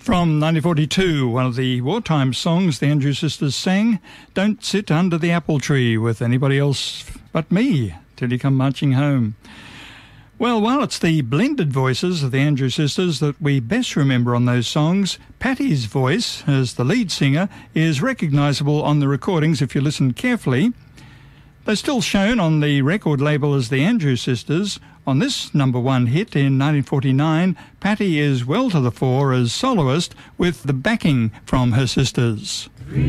From 1942, one of the wartime songs the Andrews Sisters sang, "Don't sit under the apple tree with anybody else but me till you come marching home." Well, while it's the blended voices of the Andrews Sisters that we best remember on those songs, Patti's voice as the lead singer is recognisable on the recordings if you listen carefully. They're still shown on the record label as the Andrews Sisters. On this number one hit in 1949, Patti is well to the fore as soloist with the backing from her sisters.